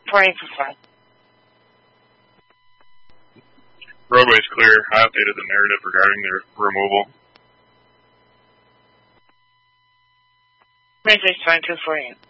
20%. Roadway's clear. I updated the narrative regarding their removal. Message 2248.